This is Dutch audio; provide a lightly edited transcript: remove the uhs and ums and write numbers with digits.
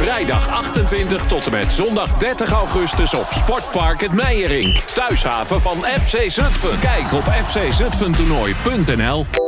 Vrijdag 28 tot en met zondag 30 augustus op Sportpark het Meijerink. Thuishaven van FC Zutphen. Kijk op fczutphentoernooi.nl.